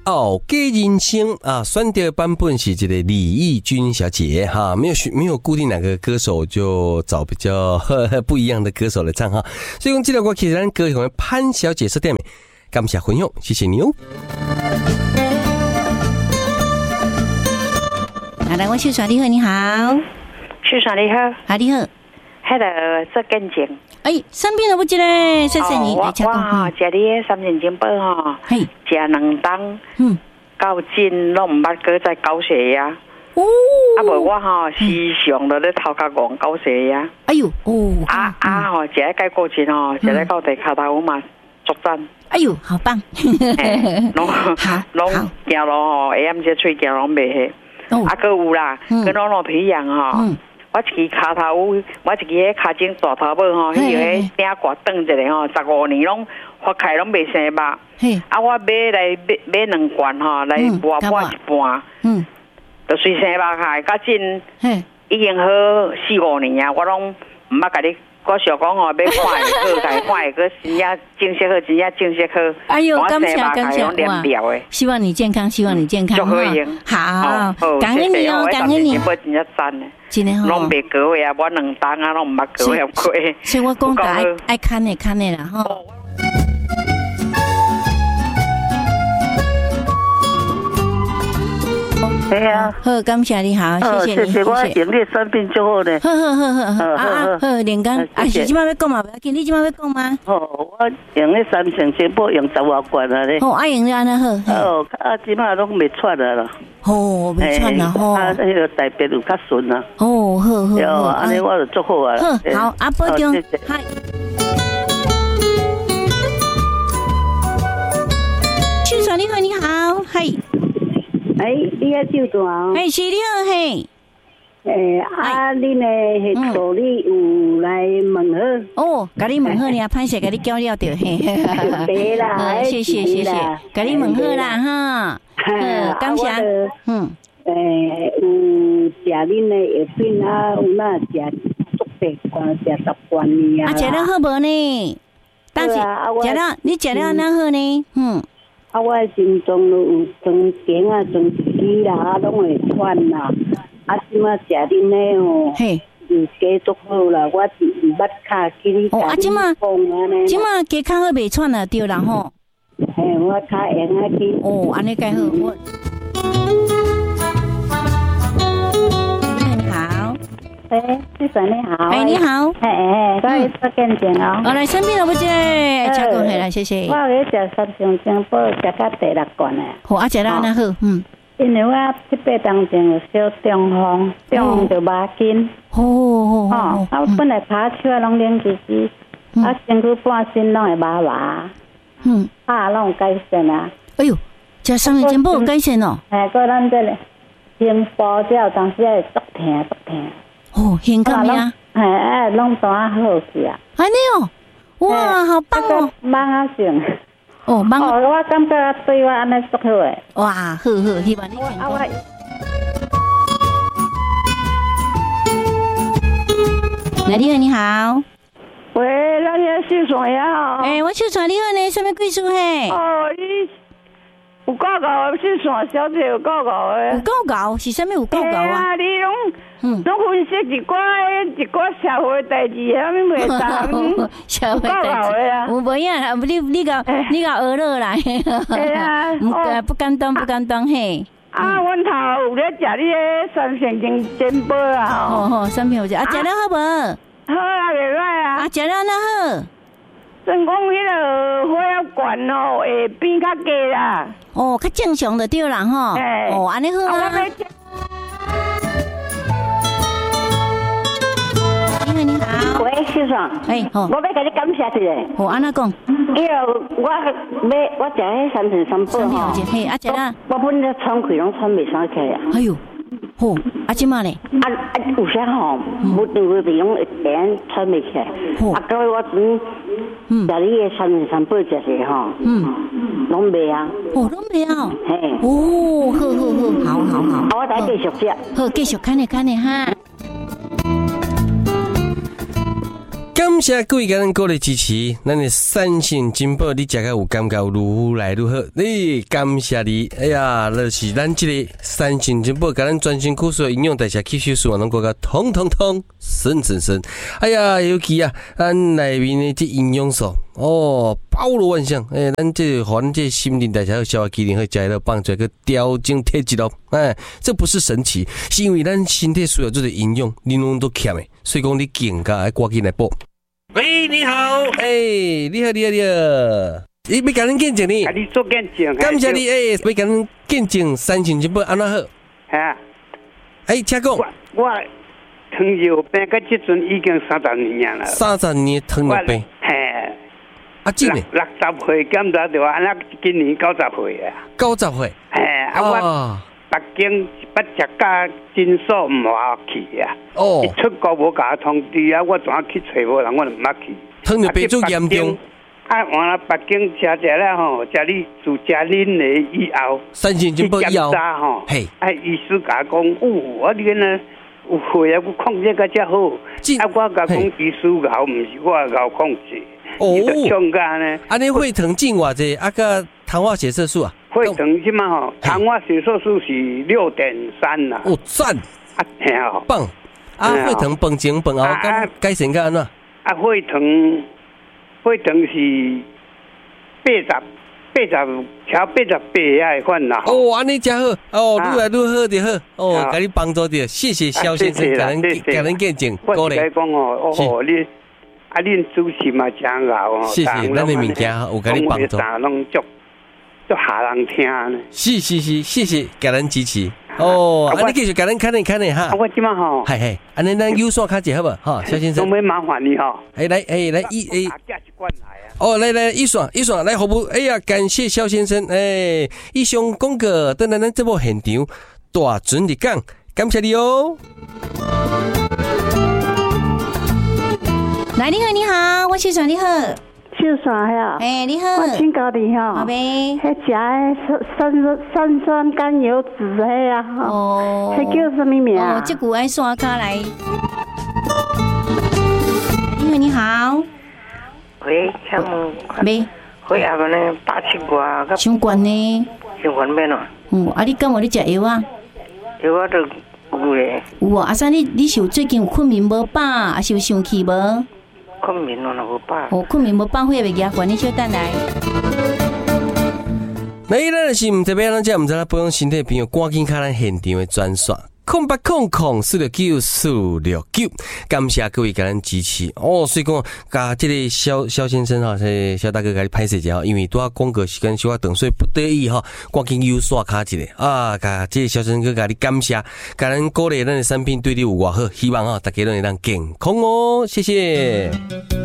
傲给人生啊，选择版本是这个李翊君小姐哈，没有固定哪个歌手，就找比较不一样的歌手来唱哈。所以讲这条歌其实咱歌手潘小姐是点名，感谢分享，谢谢你哦。 来，我秀传你好，你好， 秀传你好， 啊你好， 迄个做见证。 生病了不？这嘞，谢谢你。 我食你的三元金宝吼，食2档，到今拢唔捌过再高血压。哦，啊无我吼时常都咧头壳戆高血压。 哎呦，吼， 食咧解过钱吼，食咧到地骹头嘛作战。 哎呦，好棒！ 拢行路吼，下暗时喙行拢袂下。啊，搁有啦，跟老皮样吼。我一支骹头，我一支迄骹颈大头毛吼，迄个顶挂断一个吼，15年拢发开拢袂生肉。啊，我买2罐吼，来磨一半，就随生肉开，到今已经好4-5年啊，我拢唔捌甲你。我想讲吼，要看会好，看会个真正正式好，真正正式好。 哎呦，感谢哇！希望你健康，希望你健康。好，感恩你哦，感恩你。 我真正赞的， 真的吼。 拢袂过啊，我2档啊，拢唔捌过过。 所以我讲爱看的啦吼。 哎呀， 好，感谢你好，谢谢你， 谢谢我永烈生病就好呢。 好，连刚是今晚要讲嘛？不要紧，你今晚要讲吗？ 我用那3成全部用10多罐啊咧。 用了安尼好。 今晚拢袂喘了啦。 袂喘啦吼。 迄个大便有较顺啊。 好。 安尼我就做好啊。 好，保重。嗨。秀传你好，你好，嗨。 你遐酒单？ 是你好嘿。 恁的迄助理有来问好。 甲你问好呢，歹势甲你叫了着嘿。 对啦， 谢谢，甲你问好啦哈。感谢。 有食恁的药品啊，有哪食足10罐，食10罐呢啊？ 食了好无呢？但是食了，你食了哪好呢？ 我心脏有装碘啊，装支啦，拢会喘啦。即马食恁的吼，就加足好啦。我是毋捌卡去你家即马加较好袂喘啊，对啦吼。 我较用啊去。 安尼介好。你好。 先生你好。 你好。 我要做见证哦。 来生病了不？这请讲下来，谢谢。 我有食3成金宝，食到第6罐诶。 好，食了那好。 因为我7-8当前有小中风就麻筋。我本来爬树啊，拢冷吱吱，身躯半身拢会麻麻。拢有改善啊。 哎呦，食3成金宝有改善哦。 个咱这个心包只有当时会足疼。 很感呀。 拢单好去啊。 安尼哦，哇，好棒哦。 忙啊性。我感觉对我安尼足好诶。 哇，好，希望你成功。你好。 喂，咱遐秀传也好。 我秀传你好呢，什么贵妇嘿？ 你有够高，秀传小姐有够高诶。 有够高是啥物？有够高啊？ 你拢分析一寡社会代志，啥物袂当？ 社会代志啊，有无影啦？你甲学落来。 对啊， 不敢当嘿。 阮头有咧食你的3成金宝啊。 3片有食，食了好无？ 好啊，袂歹啊。 食了那好。 算讲迄个血压管吼会变较低啦。 较正常就对啦吼。安尼好啊。你好。 喂，秀爽。我要甲你感谢一下。 安怎讲？ 因为我食迄3成3宝吼。 食啦。 我本来喘气拢喘袂上起啊。 哎呦。即马咧？ 有啥吼？无定个地方会突然喘袂起来。各位我昨食你的3成3宝食者吼。拢袂啊。 拢袂啊。好。 我再继续食。 好，继续看你哈。 感感谢各位家人鼓励支持，咱的三星金宝，你食个有感觉愈来愈好，感谢你。哎呀，就是咱这个三星金宝，甲咱全身苦素营养代谢吸收素，能够个通顺。哎呀，尤其啊，咱内面的这营养素包罗万象。咱这和咱这心灵代谢和消化机能会加了帮助个调整体质咯。这不是神奇，是因为咱身体需要这个营养，你拢都欠的，所以讲你健康要赶紧来补。喂，你好，你好，要甲恁见证呢？ 你做见证， 感谢你，要甲恁见证三星金宝安怎好？请讲。 我糖尿病到这阵已经30年了。 30年糖尿病。真的。 60岁检查就安那，今年90岁啊。 90岁。 我北京捌食甲诊所唔好去啊。伊出国无甲我通知啊，我怎去找无人，我就唔捌去。 糖尿病最严重。 完了北京吃了吼，吃你自吃恁的以后， 三星金宝以后， 嘿，医师甲我讲，我这个呢有血啊，我控制个遮好。我甲讲医师搞，唔是我搞控制。伊就唱甲呢。 你血糖进偌济？个糖化血色素啊？ 血糖即嘛吼，糖化血色素是6.3啦。 赞！棒！血糖饭前饭后，改善个安怎？ 血糖是88遐款啦。 安尼真好，愈来愈好就好。甲你帮助着，谢谢肖先生，甲咱见证， 鼓励。我讲恁主持嘛真好谢谢，咱的物件有甲你帮助。 拢足下人听呢。 是，谢谢，甲咱支持。你继续甲咱看哈。 我即马吼， 嘿，安尼咱优线卡者好无？哈，肖先生。 都没麻烦你哈。 来，来，一线来服务。感谢肖先生。以上广告等咱节目现场大准日讲，感谢你哦。 来，你好，我秀爽你好。 秀爽呀， 你好， 我请教你哈， 好呗。 迄食三酸甘油酯迄啊，迄叫什么名啊？ 这股爱刷卡来。你好， 喂，请问， 喂， 血压呢87外， 伤悬呢？ 伤悬免咯？ 你敢有咧食药啊？ 药我都有咧。 有啊，啥你是有最近有困眠无饱，还是有生气无？ 困眠我无饱。 困眠无饱，血压压悬，你小等来。 咱是毋知要安怎，毋知咱保养身体的朋友，赶紧看咱现场的专线。0800469469，感谢各位给咱支持所以讲，甲这个肖先生肖大哥甲你拍摄一下，因为拄啊广告时间小长，所以不得已赶紧又刷卡一下甲这个肖先生甲你感谢，甲咱鼓励咱的产品对你有偌好，希望大家都会当健康谢谢。